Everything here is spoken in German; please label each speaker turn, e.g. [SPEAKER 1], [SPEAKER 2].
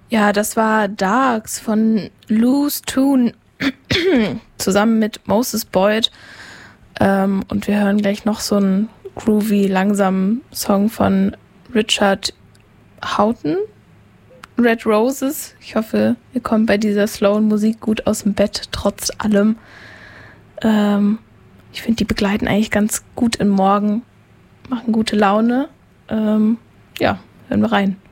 [SPEAKER 1] Ja, das war Darks von Loose Tune zusammen mit Moses Boyd. Und wir hören gleich noch so einen groovy, langsamen Song von Richard Houghton, Red Roses. Ich hoffe, ihr kommt bei dieser slowen Musik gut aus dem Bett, trotz allem. Ich finde, die begleiten eigentlich ganz gut im Morgen, machen gute Laune. Ja, hören wir rein.